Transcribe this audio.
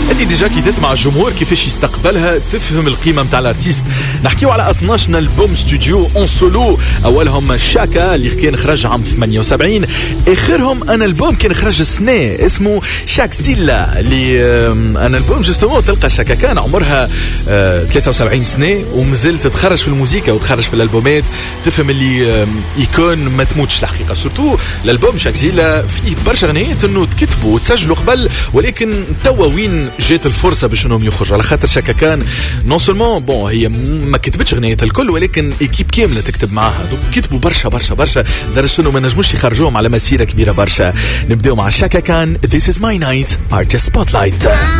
انت ديجا كي تسمع الجمهور كيفاش يستقبلها تفهم القيمه نتاع الارتيست. نحكيو على 12 البوم ستوديو اون سولو، اولهم شاكا اللي كان خرج عام 78، اخرهم ان البوم كان خرج السنه اسمه شاكسيلا اللي ان البوم جوستومون تلقى شاكا كان عمرها 73 سنه ومازال تتخرج في الموسيقى وتخرج في الالبومات، تفهم اللي يكون ما تموتش الحقيقه. سورتو الالبوم شاكسيلا فيه برشا غنيات انه تكتبوا وتسجلوا قبل، ولكن توا وين جات الفرصه باش انهم يخرجوا، على خاطر شاكا كان نون سولمون بون هي ما كتبتش غنيات الكل ولكن ايكيب كامله تكتب معاها، دونك كتبوا برشا برشا برشا لدرجه انه ما نجموش يخرجوهم على مسيره كبيره برشا. نبداو مع شاكا كان This is my night Artist Spotlight.